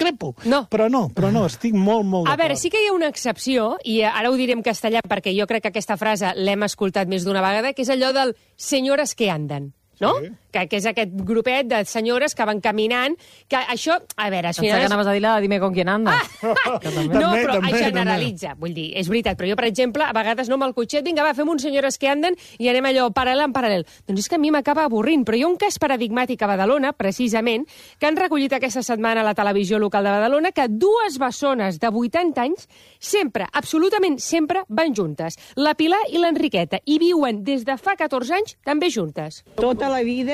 discrepo. No. Però no, estic molt d'acord. A veure, sí que hi ha una excepció, i ara ho diré en castellà perquè jo crec que aquesta frase l'hem escoltat més d'una vegada, que és allò del senyores que anden. No? Sí. Que és aquest grupet de senyores que van caminant, que això, a veure... Pensava que anaves a dir la Dime con quién anda. No, però generalitza, vull dir, és veritat, però jo, per exemple, a vegades no amb el cotxet, vinga, va, fem uns senyores que anden i anem allò paral·lel en paral·lel. Doncs és que a mi m'acaba avorrint, però hi ha un cas paradigmàtic a Badalona, precisament, que han recollit aquesta setmana a la televisió local de Badalona, que dues bessones de 80 anys sempre, absolutament sempre, van juntes. La Pilar i l'Enriqueta, i viuen des de fa 14 anys també juntes. Tota la vida